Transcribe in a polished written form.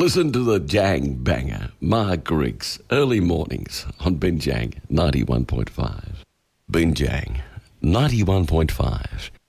Listen to the Jang Banger, Mark Griggs, early mornings on Binjang 91.5. Binjang 91.5.